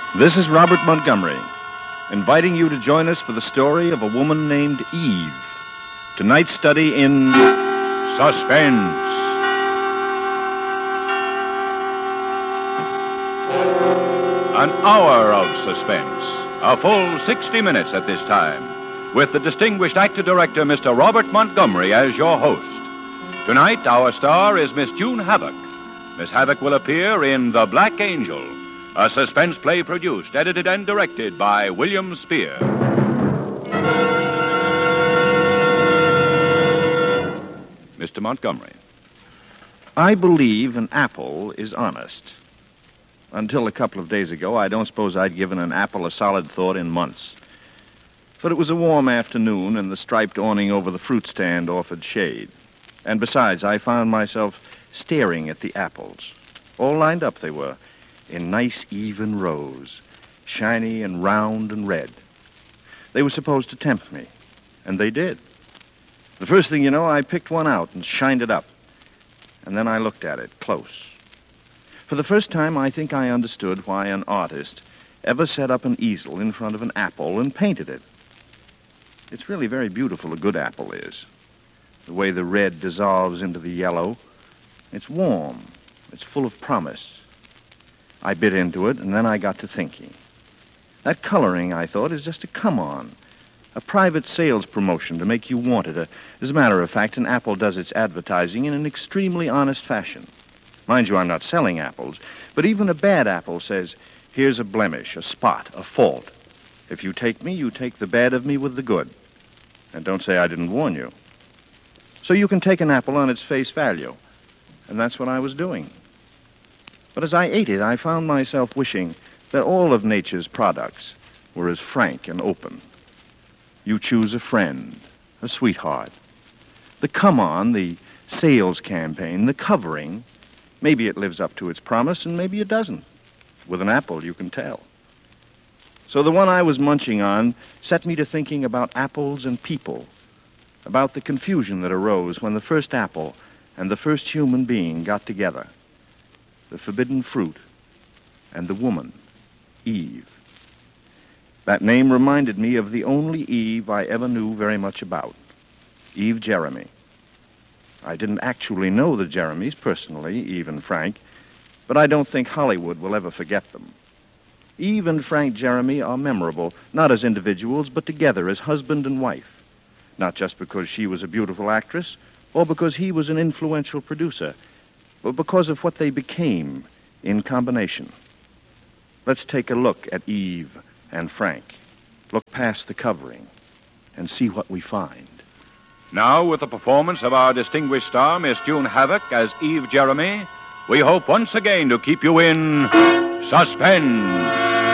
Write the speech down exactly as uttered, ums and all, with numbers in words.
This is Robert Montgomery, inviting you to join us for the story of a woman named Eve. Tonight's study in suspense. An hour of suspense. A full sixty minutes at this time, with the distinguished actor-director, Mister Robert Montgomery, as your host. Tonight, our star is Miss June Havoc. Miss Havoc will appear in The Black Angel, a suspense play produced, edited, and directed by William Spear. Mister Montgomery. I believe an apple is honest. Until a couple of days ago, I don't suppose I'd given an apple a solid thought in months. But it was a warm afternoon, and the striped awning over the fruit stand offered shade. And besides, I found myself staring at the apples. All lined up they were, in nice even rows, shiny and round and red. They were supposed to tempt me, and they did. The first thing you know, I picked one out and shined it up. And then I looked at it close. For the first time, I think I understood why an artist ever set up an easel in front of an apple and painted it. It's really very beautiful, a good apple is. The way the red dissolves into the yellow. It's warm. It's full of promise. I bit into it, and then I got to thinking. That coloring, I thought, is just a come-on, a private sales promotion to make you want it. As a matter of fact, an apple does its advertising in an extremely honest fashion. Mind you, I'm not selling apples, but even a bad apple says, here's a blemish, a spot, a fault. If you take me, you take the bad of me with the good. And don't say I didn't warn you. So you can take an apple on its face value, and that's what I was doing. But as I ate it, I found myself wishing that all of nature's products were as frank and open. You choose a friend, a sweetheart. The come-on, the sales campaign, the covering, maybe it lives up to its promise, and maybe it doesn't. With an apple, you can tell. So the one I was munching on set me to thinking about apples and people, about the confusion that arose when the first apple and the first human being got together. The forbidden fruit, and the woman, Eve. That name reminded me of the only Eve I ever knew very much about, Eve Jeremy. I didn't actually know the Jeremys personally, Eve and Frank, but I don't think Hollywood will ever forget them. Eve and Frank Jeremy are memorable, not as individuals, but together as husband and wife. Not just because she was a beautiful actress, or because he was an influential producer, but because of what they became in combination. Let's take a look at Eve and Frank. Look past the covering and see what we find. Now, with the performance of our distinguished star, Miss June Havoc, as Eve Jeremy, we hope once again to keep you in suspense.